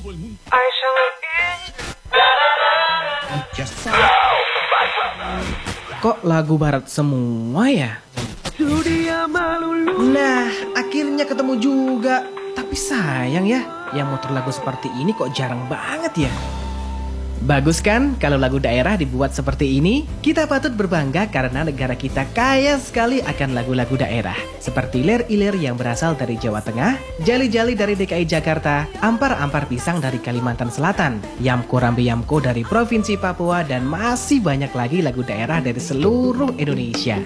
Kok lagu barat semua ya? Nah, akhirnya ketemu juga. Tapi sayang ya, yang muter lagu seperti ini kok jarang banget ya. Bagus kan kalau lagu daerah dibuat seperti ini? Kita patut berbangga karena negara kita kaya sekali akan lagu-lagu daerah. Seperti lir-ilir yang berasal dari Jawa Tengah, jali-jali dari DKI Jakarta, ampar-ampar pisang dari Kalimantan Selatan, yamko rambe yamko dari Provinsi Papua, dan masih banyak lagi lagu daerah dari seluruh Indonesia.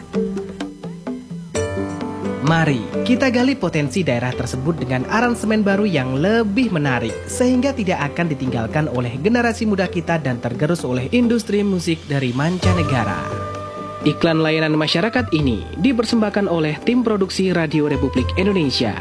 Mari kita gali potensi daerah tersebut dengan aransemen baru yang lebih menarik, sehingga tidak akan ditinggalkan oleh generasi muda kita dan tergerus oleh industri musik dari mancanegara. Iklan layanan masyarakat ini dipersembahkan oleh tim produksi Radio Republik Indonesia.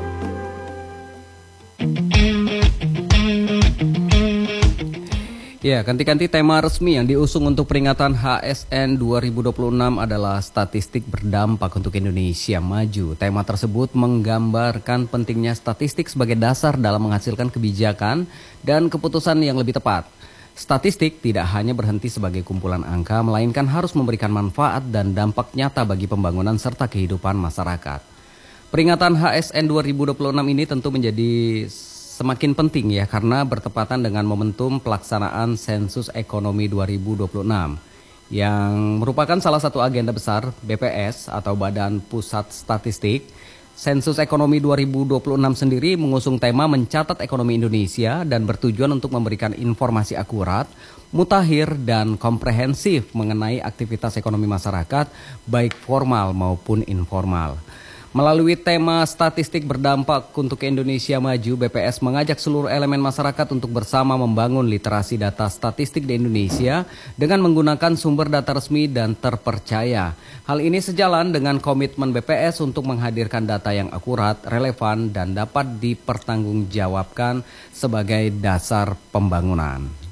Ya, ganti-ganti tema resmi yang diusung untuk peringatan HSN 2026 adalah statistik berdampak untuk Indonesia maju. Tema tersebut menggambarkan pentingnya statistik sebagai dasar dalam menghasilkan kebijakan dan keputusan yang lebih tepat. Statistik tidak hanya berhenti sebagai kumpulan angka, melainkan harus memberikan manfaat dan dampak nyata bagi pembangunan serta kehidupan masyarakat. Peringatan HSN 2026 ini tentu menjadi semakin penting ya karena bertepatan dengan momentum pelaksanaan Sensus Ekonomi 2026 yang merupakan salah satu agenda besar BPS atau Badan Pusat Statistik. Sensus Ekonomi 2026 sendiri mengusung tema mencatat ekonomi Indonesia dan bertujuan untuk memberikan informasi akurat, mutakhir dan komprehensif mengenai aktivitas ekonomi masyarakat baik formal maupun informal. Melalui tema statistik berdampak untuk Indonesia maju, BPS mengajak seluruh elemen masyarakat untuk bersama membangun literasi data statistik di Indonesia dengan menggunakan sumber data resmi dan terpercaya. Hal ini sejalan dengan komitmen BPS untuk menghadirkan data yang akurat, relevan, dan dapat dipertanggungjawabkan sebagai dasar pembangunan.